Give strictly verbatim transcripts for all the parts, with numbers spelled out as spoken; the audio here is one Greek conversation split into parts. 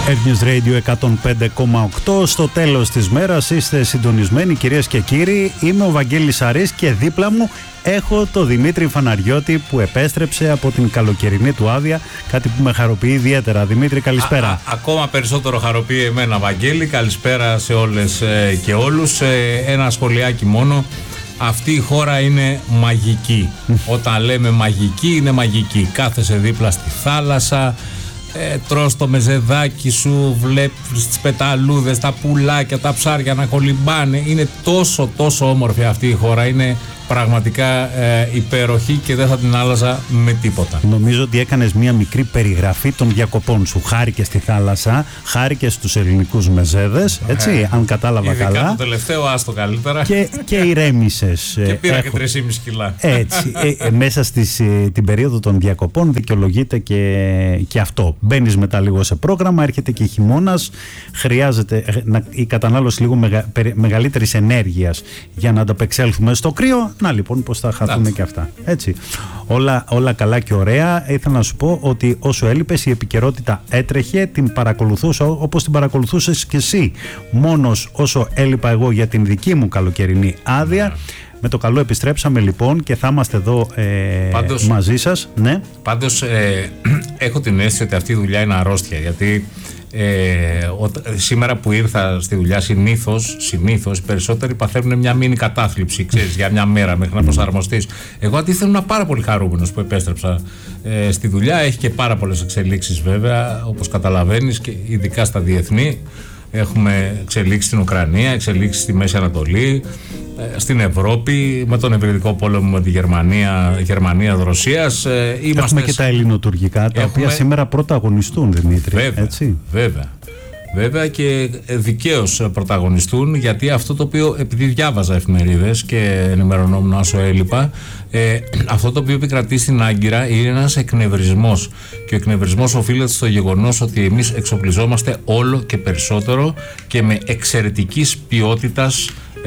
News Radio εκατόν πέντε κόμμα οκτώ. Στο τέλος της μέρας είστε συντονισμένοι, κυρίες και κύριοι. Είμαι ο Βαγγέλης Αρής και δίπλα μου έχω το Δημήτρη Φαναριώτη που επέστρεψε από την καλοκαιρινή του άδεια. Κάτι που με χαροποιεί ιδιαίτερα. Δημήτρη, καλησπέρα. Α, α, ακόμα περισσότερο χαροποιεί εμένα, Βαγγέλη. Καλησπέρα σε όλες ε, και όλους. Ε, ένα σχολιάκι μόνο. Αυτή η χώρα είναι μαγική. Όταν λέμε μαγική, είναι μαγική. Κάθεσαι δίπλα στη θάλασσα. Ε, τρως το μεζεδάκι σου, βλέπεις τις πεταλούδες, τα πουλάκια, τα ψάρια να κολυμπάνε. Είναι τόσο τόσο όμορφη αυτή η χώρα. Είναι πραγματικά ε, υπέροχη και δεν θα την άλλαζα με τίποτα. Νομίζω ότι έκανες μία μικρή περιγραφή των διακοπών σου. Χάρηκες στη θάλασσα, χάρηκες στους ελληνικούς μεζέδες, έτσι, ε, αν κατάλαβα ειδικά καλά. Το τελευταίο, άστο καλύτερα. Και, και ηρέμησες. Και πήρα έχω... και τρία κόμμα πέντε κιλά. Έτσι, ε, ε, μέσα στις, ε, την περίοδο των διακοπών δικαιολογείται και, και αυτό. Μπαίνεις μετά λίγο σε πρόγραμμα, έρχεται και χειμώνας, χρειάζεται ε, να, η κατανάλωση λίγο μεγα, περι, μεγαλύτερης ενέργειας για να ανταπεξέλθουμε στο κρύο. Να λοιπόν πως θα χαθούν και αυτά. Έτσι. Όλα, όλα καλά και ωραία. Ήθελα να σου πω ότι όσο έλειπες η επικαιρότητα έτρεχε, την παρακολουθούσα όπως την παρακολουθούσες και εσύ. Μόνος όσο έλειπα εγώ για την δική μου καλοκαιρινή άδεια. Με το καλό επιστρέψαμε λοιπόν και θα είμαστε εδώ ε, πάντως, μαζί σας. Ναι. Πάντως ε, έχω την αίσθηση ότι αυτή η δουλειά είναι αρρώστια, γιατί ε, ο, σήμερα που ήρθα στη δουλειά συνήθως, συνήθως οι περισσότεροι παθαίνουν μια μίνι κατάθλιψη, ξέρεις, για μια μέρα μέχρι να προσαρμοστείς. Εγώ αντίθετα ήμουν πάρα πολύ χαρούμενος που επέστρεψα ε, στη δουλειά. Έχει και πάρα πολλές εξελίξεις βέβαια, όπως καταλαβαίνεις, και ειδικά στα διεθνή. Έχουμε εξελίξει στην Ουκρανία, εξελίξει στη Μέση Ανατολή, στην Ευρώπη, με τον ευρυδικό πόλεμο με τη Γερμανία, Γερμανία Ρωσίας. Είμαστε... Έχουμε και τα ελληνοτουρκικά, τα Έχουμε... οποία σήμερα πρωταγωνιστούν, Δημήτρη. Βέβαια, έτσι. βέβαια. Βέβαια και δικαίως πρωταγωνιστούν, γιατί αυτό το οποίο, επειδή διάβαζα εφημερίδες και ενημερωνόμουν όσο έλειπα, ε, αυτό το οποίο επικρατεί στην Άγκυρα είναι ένας εκνευρισμός. Και ο εκνευρισμός οφείλεται στο γεγονός ότι εμείς εξοπλιζόμαστε όλο και περισσότερο και με εξαιρετικής ποιότητας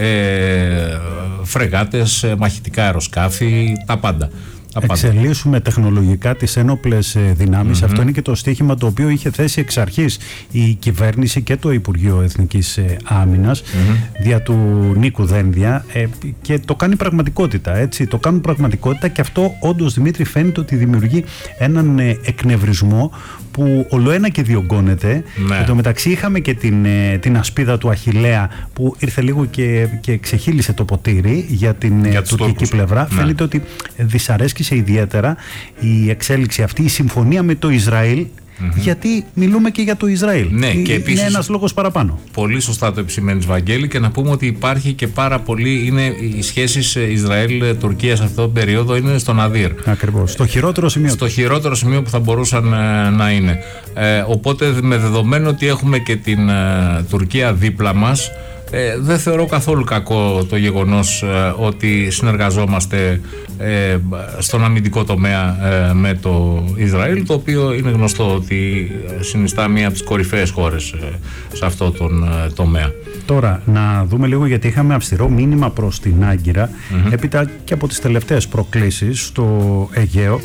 ε, φρεγάτες, μαχητικά αεροσκάφη, τα πάντα. Εξελίσσουμε τεχνολογικά τις ένοπλες δυνάμεις. Mm-hmm. Αυτό είναι και το στίχημα το οποίο είχε θέσει εξ αρχής η κυβέρνηση και το Υπουργείο Εθνικής Άμυνας mm-hmm. δια του Νίκου Δένδια, ε, και το κάνει πραγματικότητα, έτσι. Το κάνουν πραγματικότητα και αυτό όντως, Δημήτρη, φαίνεται ότι δημιουργεί έναν ε, εκνευρισμό που ολοένα και διωγγώνεται. Ναι. Εν τω μεταξύ είχαμε και την, ε, την ασπίδα του Αχιλλέα που ήρθε λίγο και, και ξεχύλισε το ποτήρι για την για τουρκική πλευρά. Ναι. Φαίνεται ότι δυσαρέσκησε ιδιαίτερα η εξέλιξη αυτή, η συμφωνία με το Ισραήλ. Mm-hmm. Γιατί μιλούμε και για το Ισραήλ. Ναι, και επίσης, είναι ένας λόγος παραπάνω. Πολύ σωστά το επισημαίνεις, Βαγγέλη, και να πούμε ότι υπάρχει και πάρα πολύ. Είναι οι σχέσεις Ισραήλ-Τουρκία σε αυτόν τον περίοδο είναι στον Αδύρ. Ακριβώς. Στο χειρότερο σημείο. Στο χειρότερο σημείο που θα μπορούσαν ε, να είναι. Ε, οπότε, με δεδομένο ότι έχουμε και την ε, Τουρκία δίπλα μας, Ε, δεν θεωρώ καθόλου κακό το γεγονός ε, ότι συνεργαζόμαστε ε, στον αμυντικό τομέα ε, με το Ισραήλ, το οποίο είναι γνωστό ότι συνιστά μία από τις κορυφαίες χώρες ε, σε αυτό τον ε, τομέα. Τώρα να δούμε λίγο, γιατί είχαμε αυστηρό μήνυμα προς την Άγκυρα mm-hmm. έπειτα και από τις τελευταίες προκλήσεις στο Αιγαίο,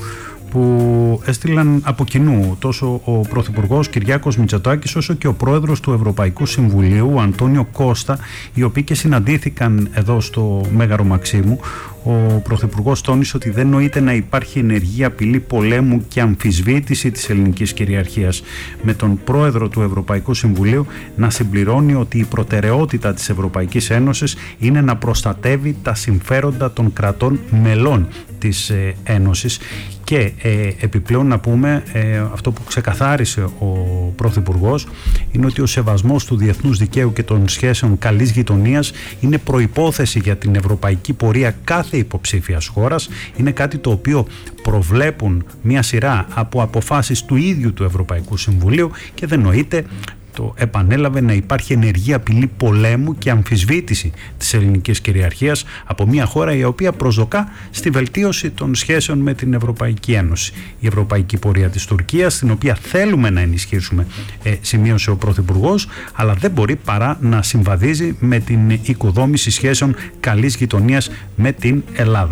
που έστειλαν από κοινού τόσο ο Πρωθυπουργός Κυριάκος Μητσοτάκης όσο και ο Πρόεδρος του Ευρωπαϊκού Συμβουλίου Αντώνιο Κώστα, οι οποίοι και συναντήθηκαν εδώ στο Μέγαρο Μαξίμου. Ο Πρωθυπουργός τόνισε ότι δεν νοείται να υπάρχει ενεργή απειλή πολέμου και αμφισβήτηση της ελληνικής κυριαρχίας, με τον Πρόεδρο του Ευρωπαϊκού Συμβουλίου να συμπληρώνει ότι η προτεραιότητα της Ευρωπαϊκής Ένωσης είναι να προστατεύει τα συμφέροντα των κρατών μελών της ε, Ένωσης. Και ε, επιπλέον να πούμε ε, αυτό που ξεκαθάρισε ο Πρωθυπουργός είναι ότι ο σεβασμός του διεθνούς δικαίου και των σχέσεων καλής γειτονίας είναι προϋπόθεση για την ευρωπαϊκή πορεία κάθε υποψήφιας χώρας. Είναι κάτι το οποίο προβλέπουν μια σειρά από αποφάσεις του ίδιου του Ευρωπαϊκού Συμβουλίου και δεν νοείται, το επανέλαβε, να υπάρχει ενεργή απειλή πολέμου και αμφισβήτηση της ελληνικής κυριαρχίας από μια χώρα η οποία προσδοκά στη βελτίωση των σχέσεων με την Ευρωπαϊκή Ένωση. Η ευρωπαϊκή πορεία της Τουρκίας, την οποία θέλουμε να ενισχύσουμε, ε, σημείωσε ο Πρωθυπουργός, αλλά δεν μπορεί παρά να συμβαδίζει με την οικοδόμηση σχέσεων καλής γειτονίας με την Ελλάδα.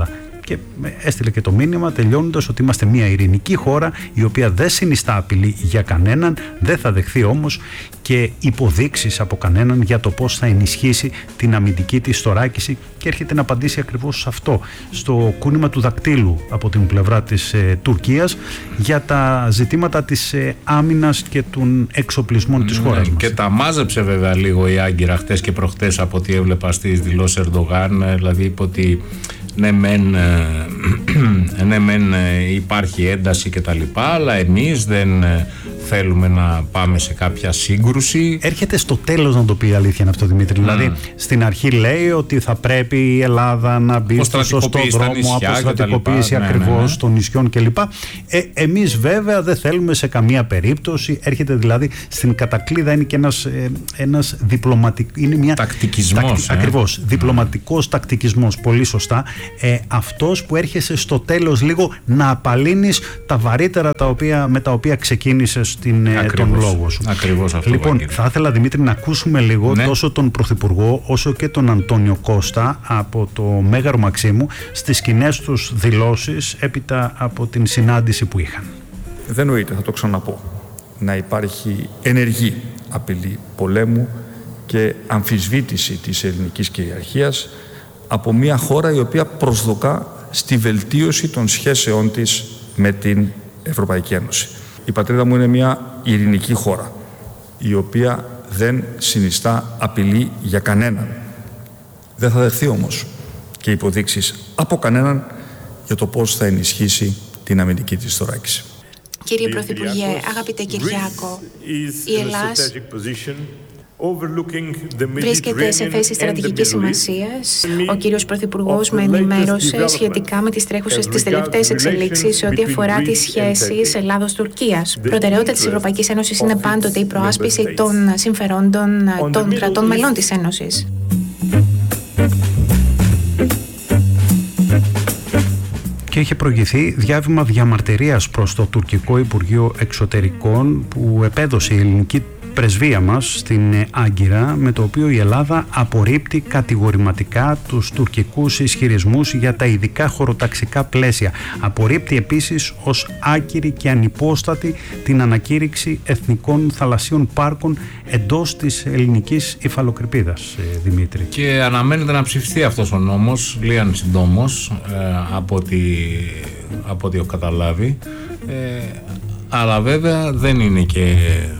και έστειλε και το μήνυμα τελειώνοντας ότι είμαστε μια ειρηνική χώρα η οποία δεν συνιστά απειλή για κανέναν, δεν θα δεχθεί όμως και υποδείξεις από κανέναν για το πώς θα ενισχύσει την αμυντική της θωράκιση, και έρχεται να απαντήσει ακριβώς σε αυτό, στο κούνημα του δακτύλου από την πλευρά της ε, Τουρκίας για τα ζητήματα της ε, άμυνας και των εξοπλισμών της χώρας μας. Και τα μάζεψε βέβαια λίγο η Άγκυρα χτες και προχτές από ό,τι έβλεπα στις δηλώσεις Ερντογάν, δηλαδή είπε ότι ναι μεν, ναι μεν υπάρχει ένταση και τα λοιπά, αλλά εμείς δεν θέλουμε να πάμε σε κάποια σύγκρουση. Έρχεται στο τέλος να το πει η αλήθεια αυτό, Δημήτρη. Mm. Δηλαδή στην αρχή λέει ότι θα πρέπει η Ελλάδα να μπει στο σωστό δρόμο, αποστρατικοποίηση ακριβώς ναι, ναι, ναι. των νησιών κλπ. Ε, εμείς βέβαια δεν θέλουμε σε καμία περίπτωση. Έρχεται δηλαδή στην κατακλείδα, είναι και ένας, ε, ένας διπλωματικός. Είναι μια τακτικισμός. Τακτι, ε. Ακριβώς. Mm. Διπλωματικός τακτικισμός. Πολύ σωστά. Ε, αυτός που έρχεσαι στο τέλος λίγο να απαλύνεις τα βαρύτερα τα οποία, με τα οποία ξεκίνησες την, τον λόγο σου. Ακριβώς αυτό. Λοιπόν, θα ήθελα, Δημήτρη, να ακούσουμε λίγο ναι. τόσο τον Πρωθυπουργό όσο και τον Αντώνιο Κώστα από το Μέγαρο Μαξίμου στις κοινές τους δηλώσεις έπειτα από την συνάντηση που είχαν. Δεν νοείται, θα το ξαναπώ, να υπάρχει ενεργή απειλή πολέμου και αμφισβήτηση της ελληνικής κυριαρχίας από μια χώρα η οποία προσδοκά στη βελτίωση των σχέσεών της με την Ευρωπαϊκή Ένωση. Η πατρίδα μου είναι μια ειρηνική χώρα, η οποία δεν συνιστά απειλή για κανέναν. Δεν θα δεχθεί όμως και υποδείξεις από κανέναν για το πώς θα ενισχύσει την αμυντική της θωράκιση. Κύριε Πρωθυπουργέ, αγαπητέ Κυριάκο, η Ελλάς βρίσκεται σε θέση στρατηγικής σημασίας. Ο κύριος Πρωθυπουργός με ενημέρωσε σχετικά με τις τρέχουσες τις τελευταίες εξελίξεις σε ό,τι αφορά τις σχέσεις Ελλάδος-Τουρκίας. Προτεραιότητα της Ευρωπαϊκής Ένωσης είναι πάντοτε η προάσπιση των συμφερόντων των κρατών μελών της Ένωσης. Και είχε προηγηθεί διάβημα διαμαρτυρίας προς το τουρκικό Υπουργείο Εξωτερικών που επέδωσε η ελληνική πρεσβεία μας στην Άγκυρα, με το οποίο η Ελλάδα απορρίπτει κατηγορηματικά τους τουρκικούς ισχυρισμούς για τα ειδικά χωροταξικά πλαίσια. Απορρίπτει επίσης ως άκυρη και ανυπόστατη την ανακήρυξη εθνικών θαλασσίων πάρκων εντός της ελληνικής υφαλοκρηπίδας, Δημήτρη. Και αναμένεται να ψηφιστεί αυτός ο νόμος, λίγαν συντόμως, ε, από ό,τι, από ό,τι έχω καταλάβει. Ε, αλλά βέβαια δεν είναι και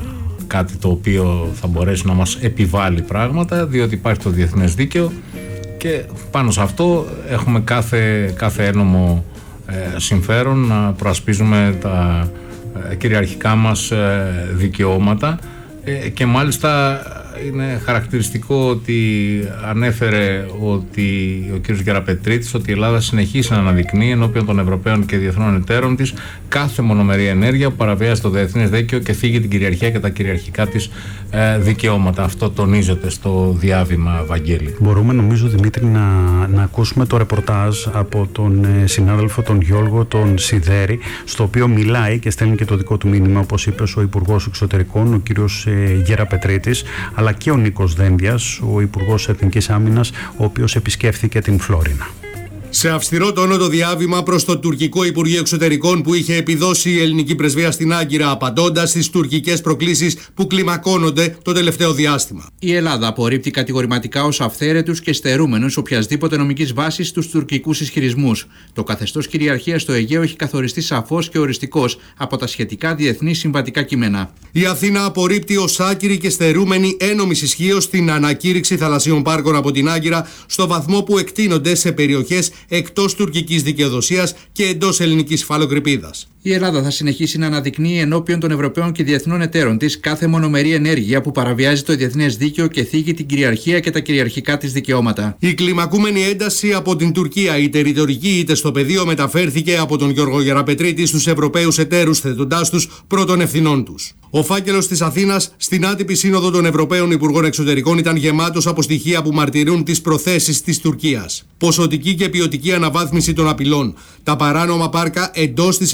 κάτι το οποίο θα μπορέσει να μας επιβάλλει πράγματα, διότι υπάρχει το διεθνές δίκαιο και πάνω σε αυτό έχουμε κάθε, κάθε ένομο ε, συμφέρον να προασπίζουμε τα ε, κυριαρχικά μας ε, δικαιώματα ε, και μάλιστα είναι χαρακτηριστικό ότι ανέφερε ότι ο κ. Γεραπετρίτης ότι η Ελλάδα συνεχίσει να αναδεικνύει ενώπιον των Ευρωπαίων και διεθνών εταίρων της κάθε μονομερή ενέργεια που παραβιάζει το διεθνές δίκαιο και θίγει την κυριαρχία και τα κυριαρχικά της ε, δικαιώματα. Αυτό τονίζεται στο διάβημα, Βαγγέλη. Μπορούμε, νομίζω, Δημήτρη, να, να ακούσουμε το ρεπορτάζ από τον ε, συνάδελφο τον Γιώργο τον Σιδέρη, στο οποίο μιλάει και στέλνει και το δικό του μήνυμα, όπως είπε ο Υπουργός Εξωτερικών, ο κ. ε, Γεραπετρίτης, αλλά και ο Νίκος Δένδιας, ο Υπουργός Εθνικής Άμυνας, ο οποίος επισκέφθηκε την Φλόρινα. Σε αυστηρό τόνο το διάβημα προς το τουρκικό Υπουργείο Εξωτερικών που είχε επιδώσει η ελληνική πρεσβεία στην Άγκυρα, απαντώντας στις τουρκικές προκλήσεις που κλιμακώνονται το τελευταίο διάστημα. Η Ελλάδα απορρίπτει κατηγορηματικά ως αυθαίρετους και στερούμενους οποιασδήποτε νομικής βάσης τους τουρκικούς ισχυρισμούς. Το καθεστώς κυριαρχίας στο Αιγαίο έχει καθοριστεί σαφώς και οριστικώς από τα σχετικά διεθνή συμβατικά κείμενα. Η Αθήνα απορρίπτει ως άκυρη και στερούμενη ένομης ισχύως την ανακήρυξη θαλασσίων πάρκων από την Άγκυρα, στο βαθμό που εκτείνονται σε περιοχές εκτός τουρκικής δικαιοδοσίας και εντός ελληνικής υφαλοκρηπίδας. Η Ελλάδα θα συνεχίσει να αναδεικνύει ενώπιον των Ευρωπαίων και διεθνών εταίρων της κάθε μονομερή ενέργεια που παραβιάζει το διεθνές δίκαιο και θίγει την κυριαρχία και τα κυριαρχικά της δικαιώματα. Η κλιμακούμενη ένταση από την Τουρκία, είτε ρητορική είτε στο πεδίο, μεταφέρθηκε από τον Γιώργο Γεραπετρίτη στους Ευρωπαίους εταίρους, θέτοντάς τους πρώτων ευθυνών τους. Ο φάκελος της Αθήνας στην άτυπη σύνοδο των Ευρωπαίων Υπουργών Εξωτερικών ήταν γεμάτος από στοιχεία που μαρτυρούν τις προθέσεις της Τουρκίας. Ποσοτική και ποιοτική αναβάθμιση των απειλών, τα παράνομα πάρκα εντός της ελληνικής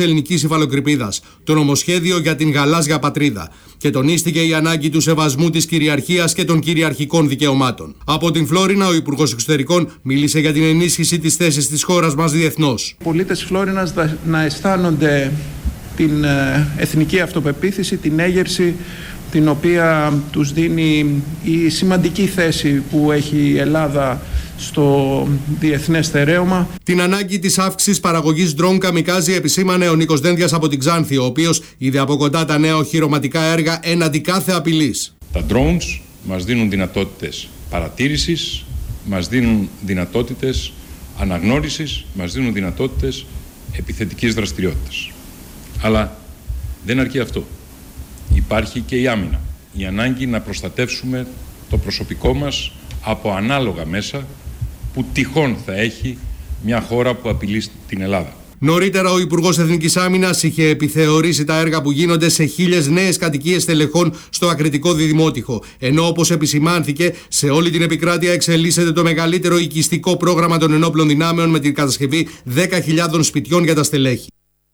υφαλοκρηπίδας, το νομοσχέδιο για την γαλάζια πατρίδα και τονίστηκε η ανάγκη του σεβασμού της κυριαρχίας και των κυριαρχικών δικαιωμάτων. Από την Φλόρινα, ο Υπουργός Εξωτερικών μίλησε για την ενίσχυση της θέσης της χώρας μας διεθνώς. Οι πολίτες της Φλόρινας να αισθάνονται την εθνική αυτοπεποίθηση, την έγερση την οποία τους δίνει η σημαντική θέση που έχει η Ελλάδα στο διεθνές στερέωμα. Την ανάγκη της αύξησης παραγωγής ντρόουν καμικάζι επισήμανε ο Νίκος Δένδιας από την Ξάνθη, ο οποίος είδε από κοντά τα νέα οχυρωματικά έργα έναντι κάθε απειλής. Τα drones μας δίνουν δυνατότητες παρατήρησης, μας δίνουν δυνατότητες αναγνώρισης, μας δίνουν δυνατότητες επιθετικής δραστηριότητας. Αλλά δεν αρκεί αυτό. Υπάρχει και η άμυνα. Η ανάγκη να προστατεύσουμε το προσωπικό μας από ανάλογα μέσα που τυχόν θα έχει μια χώρα που απειλεί την Ελλάδα. Νωρίτερα, ο Υπουργός Εθνικής Άμυνας είχε επιθεωρήσει τα έργα που γίνονται σε χίλιες νέες κατοικίες τελεχών στο Ακριτικό Διδημότυχο. Ενώ, όπως επισημάνθηκε, σε όλη την επικράτεια εξελίσσεται το μεγαλύτερο οικιστικό πρόγραμμα των ενόπλων δυνάμεων με την κατασκευή δέκα χιλιάδων σπιτιών για τα στελέχη.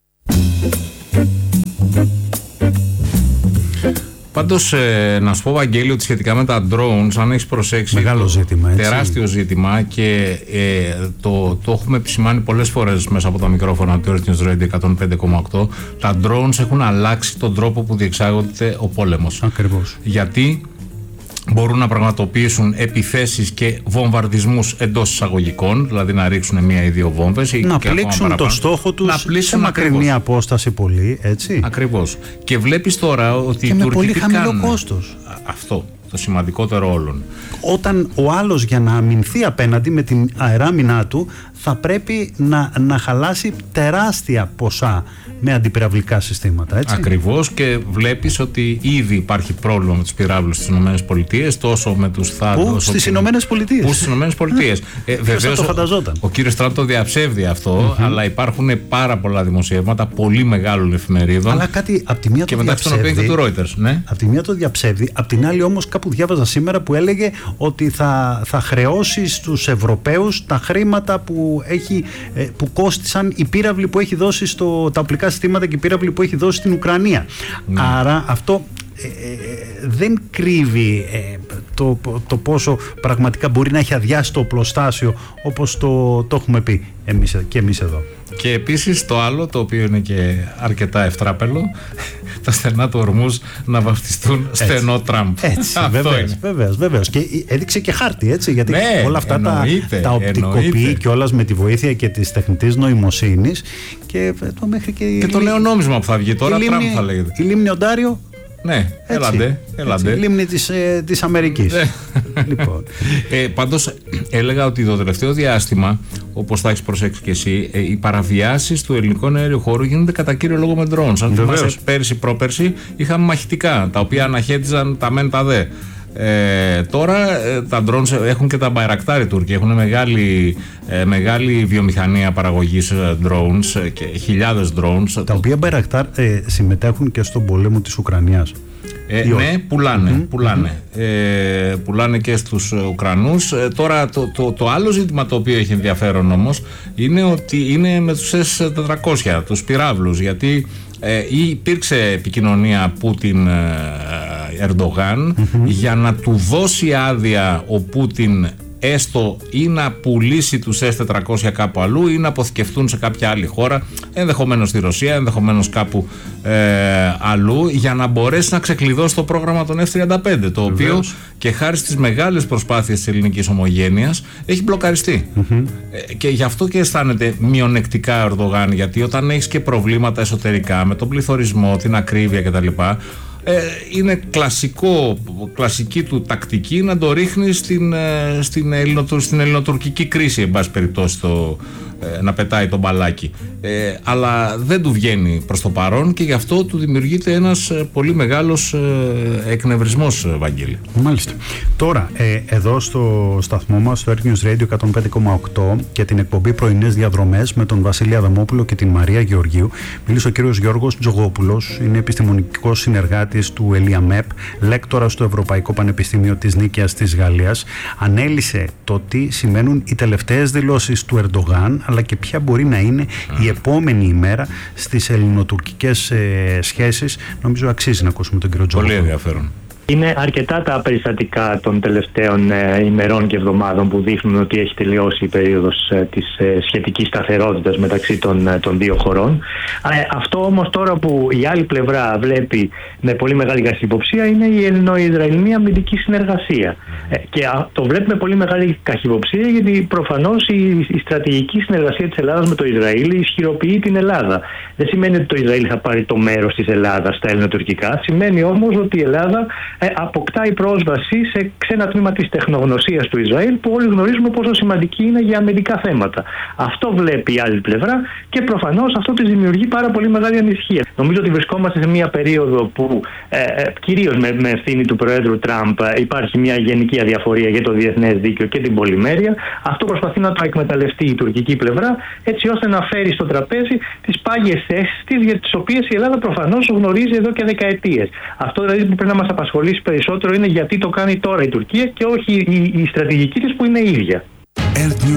Πάντως, ε, να σου πω, Βαγγέλη, ότι σχετικά με τα drones, αν έχεις προσέξει, μεγάλο ζήτημα, έτσι. Τεράστιο ζήτημα και ε, το, το έχουμε επισημάνει πολλές φορές μέσα από τα μικρόφωνα του Earth News Radio εκατόν πέντε κόμμα οκτώ. Τα drones έχουν αλλάξει τον τρόπο που διεξάγονται ο πόλεμος. Ακριβώς. Γιατί μπορούν να πραγματοποιήσουν επιθέσεις και βομβαρδισμούς εντός εισαγωγικών, δηλαδή να ρίξουν μία ή δύο βόμβες. Να πλήξουν το στόχο τους σε μακρινή απόσταση πολύ, έτσι. Ακριβώς. Και βλέπεις τώρα ότι και οι με Τούρκοι πολύ χαμηλό κάνουν κόστος. Αυτό, το σημαντικότερο όλων. Όταν ο άλλος για να αμυνθεί απέναντι με την αεράμινά του θα πρέπει να, να χαλάσει τεράστια ποσά με αντιπυραυλικά συστήματα, έτσι. Ακριβώς, και βλέπεις ότι ήδη υπάρχει πρόβλημα με τους πυράβλους στις ΗΠΑ, τόσο με τους θάντους. Πού στις ΗΠΑ. Πού στις ΗΠΑ. ε, βεβαίως, το φανταζόταν. Ο, ο κύριος Τραμπ το διαψεύδει αυτό, mm-hmm. αλλά υπάρχουν πάρα πολλά δημοσιεύματα πολύ μεγάλων εφημερίδων. Αλλά κάτι από τη μία και το διαψεύδει. Και μεταξύ των οποίων και του Reuters. Ναι. Από τη μία το διαψεύδει, από την άλλη όμως κάπου διάβαζα σήμερα που έλεγε ότι θα, θα χρεώσει στους Ευρωπαίους τα χρήματα που, έχει, που κόστησαν οι πύραυλοι που έχει δώσει στο, τα οπλικά συστήματα και οι πύραυλοι που έχει δώσει στην Ουκρανία. Ναι. Άρα αυτό ε, ε, δεν κρύβει ε, το, το πόσο πραγματικά μπορεί να έχει αδειάσει το οπλοστάσιο, όπως το, το έχουμε πει εμείς, και εμείς εδώ. Και επίσης το άλλο, το οποίο είναι και αρκετά ευτράπελο, τα στενά του Ορμούζ να βαφτιστούν στενό Τραμπ. Έτσι, βεβαίως, βεβαίως, βεβαίως. Και έδειξε και χάρτη, έτσι, γιατί ναι, όλα αυτά εννοείται, τα, τα οπτικοποιεί κιόλας με τη βοήθεια και της τεχνητής νοημοσύνης και το μέχρι και... Και το νέο νόμισμα που θα βγει τώρα, Τραμπ θα λέγεται. Η λίμνη Οντάριο. Ναι, έλαντε, έλαντε. Η λίμνη της, ε, της Αμερικής. Λοιπόν. ε, πάντως έλεγα ότι το τελευταίο διάστημα, όπως θα έχεις προσέξει και εσύ, ε, οι παραβιάσεις του ελληνικού αέριου χώρου γίνονται κατά κύριο λόγο με drones. Αν θυμάσαι, πέρυσι πρόπερσι είχαμε μαχητικά, τα οποία αναχέτιζαν τα μεν τα δε. Ε, τώρα ε, τα drones έχουν και τα Bayraktar οι Τούρκοι, έχουν μεγάλη, ε, μεγάλη βιομηχανία παραγωγής ε, drones ε, και χιλιάδες drones. Τα οποία Bayraktar ε, συμμετέχουν και στον πόλεμο της Ουκρανίας. Ε, ναι, πουλάνε, mm-hmm. πουλάνε. Mm-hmm. Ε, πουλάνε και στους Ουκρανούς. Ε, τώρα το, το, το άλλο ζήτημα το οποίο έχει ενδιαφέρον όμως είναι ότι είναι με τους ες τετρακόσια, τους πυράβλους, γιατί ε, υπήρξε επικοινωνία Πούτιν ε, Ερντογάν mm-hmm. για να του δώσει άδεια ο Πούτιν έστω ή να πουλήσει τους ες τετρακόσια κάπου αλλού ή να αποθηκευτούν σε κάποια άλλη χώρα, ενδεχομένως στη Ρωσία, ενδεχομένως κάπου ε, αλλού, για να μπορέσει να ξεκλειδώσει το πρόγραμμα των εφ τριάντα πέντε, το οποίο Βεβαίως. και χάρη στις μεγάλες προσπάθειες της ελληνικής ομογένειας έχει μπλοκαριστεί. Mm-hmm. Ε, και γι' αυτό και αισθάνεται μειονεκτικά ο Ερντογάν, γιατί όταν έχεις και προβλήματα εσωτερικά με τον πληθωρισμό, την ακρίβεια κτλ., Ε, είναι κλασικό, κλασική του τακτική να το ρίχνει στην, στην, ελληνοτουρ, στην ελληνοτουρκική κρίση, εν πάση περιπτώσει, το, ε, να πετάει το μπαλάκι. Ε, αλλά δεν του βγαίνει προς το παρόν και γι' αυτό του δημιουργείται ένας πολύ μεγάλος ε, εκνευρισμός, Βαγγέλη. Μάλιστα. Τώρα, ε, εδώ στο σταθμό μας, στο Earth News Radio εκατόν πέντε κόμμα οκτώ και την εκπομπή Πρωινές Διαδρομές με τον Βασίλη Αδαμόπουλο και την Μαρία Γεωργίου, μίλησε ο κύριος Γιώργος Τζογόπουλος, είναι επιστημονικός συνεργάτης του ΕΛΙΑΜΕΠ, λέκτορας στο Ευρωπαϊκό Πανεπιστήμιο της Νίκαιας της Γαλλίας. Ανέλησε το τι σημαίνουν οι τελευταίες δηλώσεις του Ερντογάν αλλά και ποια μπορεί να είναι η επόμενη ημέρα στις ελληνοτουρκικές ε, σχέσεις. Νομίζω αξίζει να ακούσουμε τον κύριο Τζόγλου. Πολύ ενδιαφέρον. Είναι αρκετά τα περιστατικά των τελευταίων ε, ημερών και εβδομάδων που δείχνουν ότι έχει τελειώσει η περίοδος ε, της ε, σχετικής σταθερότητας μεταξύ των, ε, των δύο χωρών. Ε, αυτό όμως τώρα που η άλλη πλευρά βλέπει με πολύ μεγάλη καχυποψία είναι η ελληνο-ισραηλινή αμυντική συνεργασία. Ε, και α, το βλέπει με πολύ μεγάλη καχυποψία γιατί προφανώς η, η στρατηγική συνεργασία της Ελλάδας με το Ισραήλ ισχυροποιεί την Ελλάδα. Δεν σημαίνει ότι το Ισραήλ θα πάρει το μέρος της Ελλάδας στα ελληνοτουρκικά. Σημαίνει όμως ότι η Ελλάδα Ε, αποκτάει πρόσβαση σε ξένα τμήμα της τεχνογνωσίας του Ισραήλ που όλοι γνωρίζουμε πόσο σημαντική είναι για αμυντικά θέματα. Αυτό βλέπει η άλλη πλευρά και προφανώς αυτό της δημιουργεί πάρα πολύ μεγάλη ανησυχία. Νομίζω ότι βρισκόμαστε σε μια περίοδο που ε, ε, κυρίως με, με ευθύνη του Προέδρου Τραμπ ε, υπάρχει μια γενική αδιαφορία για το διεθνές δίκαιο και την πολυμέρεια. Αυτό προσπαθεί να το εκμεταλλευτεί η τουρκική πλευρά έτσι ώστε να φέρει στο τραπέζι τις πάγιες θέσεις της για τις οποίες η Ελλάδα προφανώς γνωρίζει εδώ και δεκαετίες. Αυτό δηλαδή που πρέπει να μας απασχολήσει περισσότερο είναι γιατί το κάνει τώρα η Τουρκία και όχι η, η στρατηγική της που είναι η ίδια. Earth News